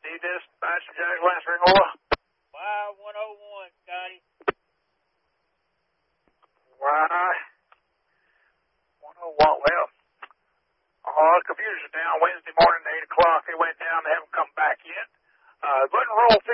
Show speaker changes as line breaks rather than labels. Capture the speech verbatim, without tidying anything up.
Need this, Bachelor Jack Lansing oil?
Y one oh one, Scotty.
Why? one oh one, well, all the computers are down Wednesday morning at eight o'clock. They went down. They haven't come back yet. Uh, button roll